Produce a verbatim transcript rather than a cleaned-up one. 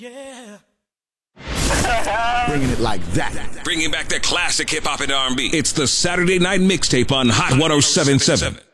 Yeah. Bringing it like that. Bringing back the classic hip hop and R and B. It's the Saturday Night Mixtape on Hot ten seventy-seven.